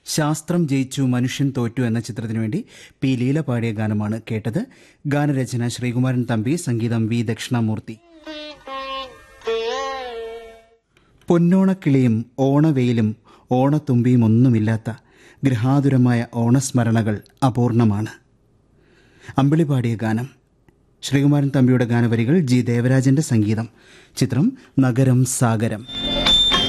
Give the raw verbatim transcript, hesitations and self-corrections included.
ശാസ്ത്രം ജയിച്ചു മനുഷ്യൻ തോറ്റു എന്ന ചിത്രത്തിനു വേണ്ടി പി ലീല പാടിയ ഗാനമാണ് കേട്ടത്. ഗാനരചന ശ്രീകുമാരൻ തമ്പി, സംഗീതം വി ദക്ഷിണാമൂർത്തി. പൊന്നോണക്കിളിയും ഓണവെയിലും ഓണത്തുമ്പിയും ഒന്നുമില്ലാത്ത ഗൃഹാതുരമായ ഓണസ്മരണകൾ അപൂർണമാണ്. അമ്പിളി പാടിയ ഗാനം. ശ്രീകുമാരൻ തമ്പിയുടെ ഗാനവരികൾ ജി ദേവരാജന്റെ സംഗീതം. ചിത്രം നഗരം സാഗരം.